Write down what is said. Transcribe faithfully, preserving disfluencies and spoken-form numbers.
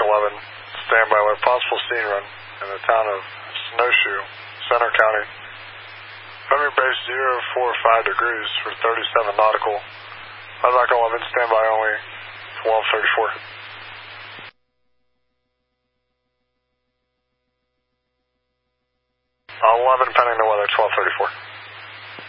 eleven, standby with possible scene run in the town of Snowshoe, Center County. From your base zero four five degrees for thirty-seven nautical. Lilac eleven, standby only, twelve thirty-four. eleven pending the weather, twelve thirty-four.